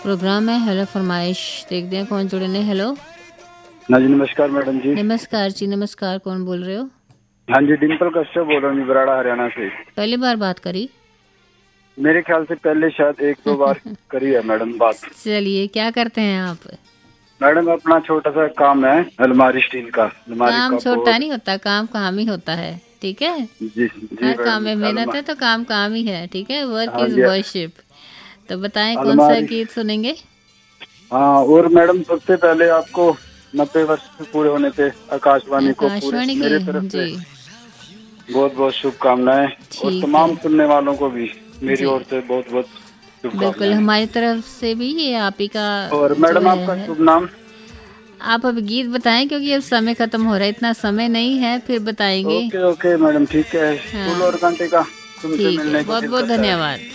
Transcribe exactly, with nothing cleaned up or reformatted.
Programme है hello फरमाइश। देखते हैं कौन जुड़े ने। हेलो हाँ जी, नमस्कार मैडम जी। नमस्कार जी, नमस्कार। कौन बोल रहे हो? हाँ जी, डिम्पल कश्यप बोल रहा हूँ, बराड़ा हरियाणा से। पहली बार बात करी? मेरे ख्याल से पहले शायद एक दो बार करी है मैडम बात। चलिए, क्या करते हैं आप? मैडम अपना छोटा सा काम है, अलमारी स्टील का, अलमारी काम का छोटा बोर्ड। नहीं होता, काम काम ही होता है। ठीक है, जी जी हर काम मैडम, में मेहनत अलमा है तो काम काम ही है। ठीक है, वर्क हाँ इज जी, वर्शिप। तो बताएं कौन सा अलमारी। गीत सुनेंगे? हाँ, और मैडम सबसे पहले आपको नब्बे वर्ष पूरे होने पे आकाशवाणी को पूरे आकाशवाणी के। मेरे तरफ से जी बहुत बहुत शुभकामनाएं, और ठीक है तमाम सुनने वालों को भी मेरी जी, ओर से बहुत बहुत बिल्कुल शुभकामनाएं। हमारी तरफ से भी ये आप ही का और जो मैडम आपका है। शुभ नाम? आप अब गीत बताएं क्योंकि अब समय खत्म हो रहा है, इतना समय नहीं है, फिर बताएंगे। ओके ओके मैडम, ठीक है। फूल हाँ और कांटे का तुमसे ठीक है, मिलने को बहुत दिल बहुत करता है। धन्यवाद।